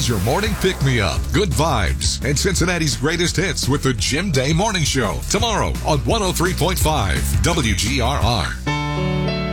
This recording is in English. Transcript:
is your morning pick-me-up, good vibes, and Cincinnati's greatest hits with the Jim Day Morning Show. Tomorrow on 103.5 WGRR.